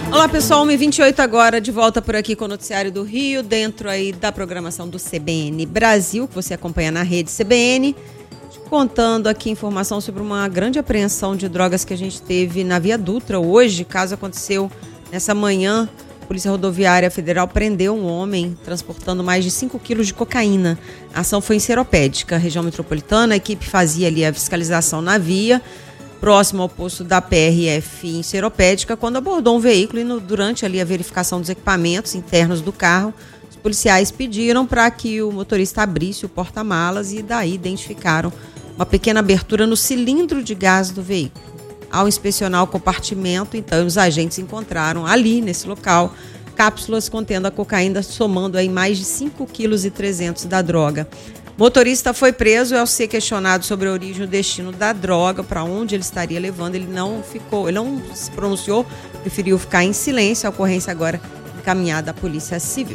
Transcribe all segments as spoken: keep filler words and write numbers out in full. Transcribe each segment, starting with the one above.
Olá pessoal, uma e vinte e oito agora, de volta por aqui com o Noticiário do Rio, dentro aí da programação do C B N Brasil, que você acompanha na rede C B N, contando aqui informação sobre uma grande apreensão de drogas que a gente teve na Via Dutra hoje. Caso aconteceu nessa manhã, a Polícia Rodoviária Federal prendeu um homem transportando mais de cinco quilos de cocaína. A ação foi em Seropédica, região metropolitana. A equipe fazia ali a fiscalização na via, próximo ao posto da P R F em Seropédica, quando abordou um veículo e no, durante ali a verificação dos equipamentos internos do carro, os policiais pediram para que o motorista abrisse o porta-malas e daí identificaram uma pequena abertura no cilindro de gás do veículo. Ao inspecionar o compartimento, então, os agentes encontraram ali, nesse local, cápsulas contendo a cocaína, somando aí mais de cinco vírgula trezentos quilos da droga. O motorista foi preso e, ao ser questionado sobre a origem e o destino da droga, para onde ele estaria levando, ele não ficou, ele não se pronunciou, preferiu ficar em silêncio. A ocorrência agora encaminhada à Polícia Civil.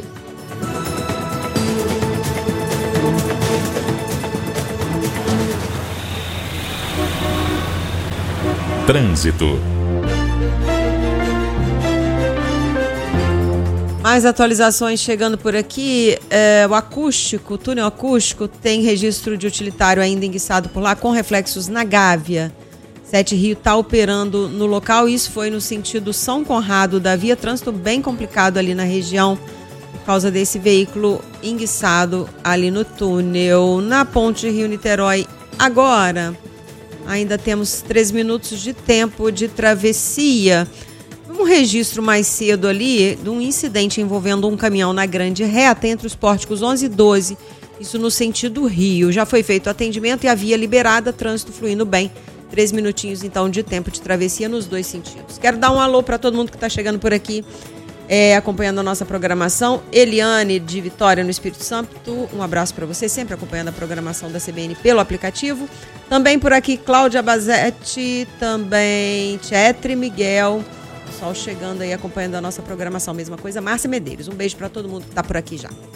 Trânsito. Mais atualizações chegando por aqui. É, o acústico, o túnel acústico, tem registro de utilitário ainda enguiçado por lá, com reflexos na Gávea. Sete Rio está operando no local. Isso foi no sentido São Conrado da via. Trânsito bem complicado ali na região por causa desse veículo enguiçado ali no túnel. Na ponte Rio-Niterói, agora, ainda temos três minutos de tempo de travessia. Um registro mais cedo ali de um incidente envolvendo um caminhão na Grande Reta entre os pórticos onze e doze, isso no sentido Rio. Já foi feito o atendimento e a via liberada, trânsito fluindo bem. Três minutinhos então de tempo de travessia nos dois sentidos. Quero dar um alô para todo mundo que está chegando por aqui, é, acompanhando a nossa programação. Eliane de Vitória, no Espírito Santo, um abraço para você, sempre acompanhando a programação da C B N pelo aplicativo. Também por aqui Cláudia Bazetti, também Tietre Miguel, pessoal chegando aí acompanhando a nossa programação. Mesma coisa, Márcia Medeiros. Um beijo para todo mundo que está por aqui já.